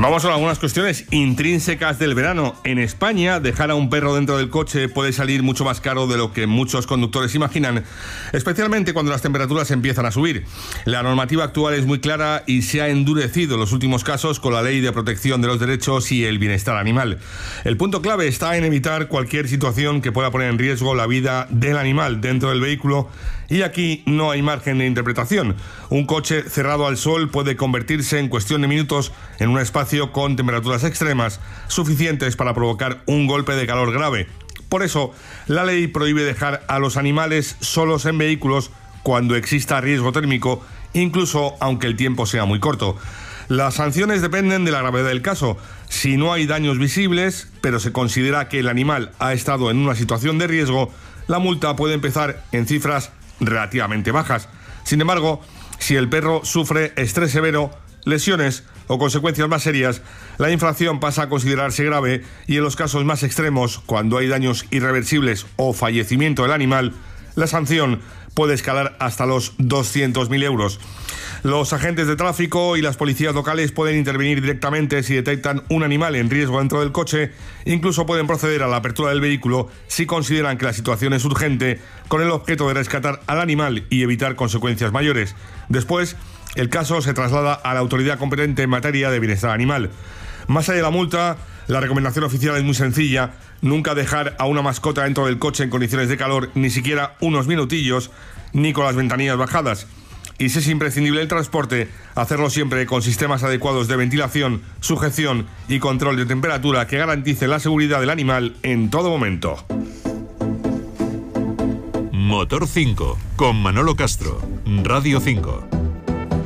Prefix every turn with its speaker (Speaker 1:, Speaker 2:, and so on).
Speaker 1: Vamos a algunas cuestiones intrínsecas del verano. En España, dejar a un perro dentro del coche puede salir mucho más caro de lo que muchos conductores imaginan, especialmente cuando las temperaturas empiezan a subir. La normativa actual es muy clara y se ha endurecido en los últimos casos con la Ley de Protección de los Derechos y el Bienestar Animal. El punto clave está en evitar cualquier situación que pueda poner en riesgo la vida del animal dentro del vehículo, y aquí no hay margen de interpretación. Un coche cerrado al sol puede convertirse en cuestión de minutos en un espacio con temperaturas extremas suficientes para provocar un golpe de calor grave. Por eso, la ley prohíbe dejar a los animales solos en vehículos cuando exista riesgo térmico, incluso aunque el tiempo sea muy corto. Las sanciones dependen de la gravedad del caso. Si no hay daños visibles, pero se considera que el animal ha estado en una situación de riesgo, la multa puede empezar en cifras relativamente bajas. Sin embargo, si el perro sufre estrés severo, lesiones o consecuencias más serias, la infracción pasa a considerarse grave, y en los casos más extremos, cuando hay daños irreversibles o fallecimiento del animal, la sanción puede escalar hasta los 200.000 euros. Los agentes de tráfico y las policías locales pueden intervenir directamente si detectan un animal en riesgo dentro del coche. Incluso pueden proceder a la apertura del vehículo si consideran que la situación es urgente, con el objeto de rescatar al animal y evitar consecuencias mayores. Después, el caso se traslada a la autoridad competente en materia de bienestar animal. Más allá de la multa, la recomendación oficial es muy sencilla: nunca dejar a una mascota dentro del coche en condiciones de calor, ni siquiera unos minutillos, ni con las ventanillas bajadas. Y si es imprescindible el transporte, hacerlo siempre con sistemas adecuados de ventilación, sujeción y control de temperatura que garanticen la seguridad del animal en todo momento.
Speaker 2: Motor 5, con Manolo Castro, Radio 5.